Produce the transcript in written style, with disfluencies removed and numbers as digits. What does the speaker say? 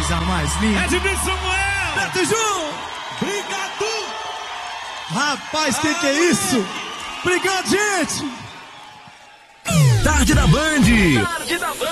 coisa mais linda. Edmilson Samuel. Beto Jun. Obrigado. Rapaz, que é isso? Obrigado, gente. Tarde da Band.